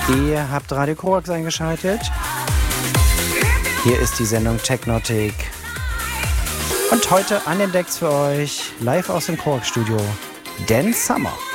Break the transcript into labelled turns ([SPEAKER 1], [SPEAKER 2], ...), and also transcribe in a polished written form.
[SPEAKER 1] Ihr habt Radio Korax eingeschaltet. Hier ist die Sendung Technotic. Und heute an den Decks für euch, live aus dem Korax Studio, Dan Summer.